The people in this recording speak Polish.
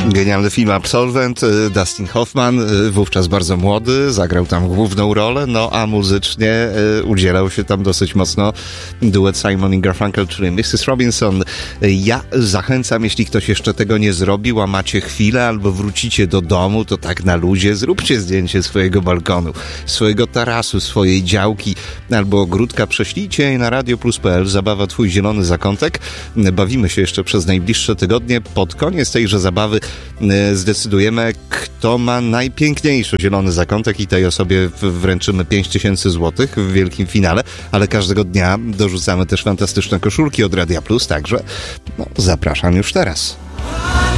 Genialny film Absolwent, Dustin Hoffman, wówczas bardzo młody, zagrał tam główną rolę, no a muzycznie udzielał się tam dosyć mocno duet Simon i Garfunkel, czyli Mrs. Robinson. Ja zachęcam, jeśli ktoś jeszcze tego nie zrobił, a macie chwilę albo wrócicie do domu, to tak na luzie zróbcie zdjęcie swojego balkonu, swojego tarasu, swojej działki albo ogródka, prześlijcie je na radioplus.pl, zabawa Twój zielony zakątek. Bawimy się jeszcze przez najbliższe tygodnie. Pod koniec tejże zabawy zdecydujemy, kto ma najpiękniejszy zielony zakątek i tej osobie wręczymy 5000 zł w wielkim finale, ale każdego dnia dorzucamy też fantastyczne koszulki od Radia Plus, także zapraszam już teraz.